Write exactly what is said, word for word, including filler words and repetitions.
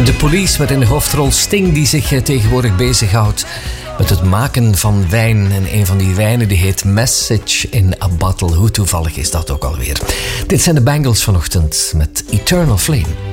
De Police met in de hoofdrol Sting, die zich tegenwoordig bezighoudt met het maken van wijn. En een van die wijnen die heet Message in a Bottle. Hoe toevallig is dat ook alweer? Dit zijn de Bangles vanochtend met Eternal Flame.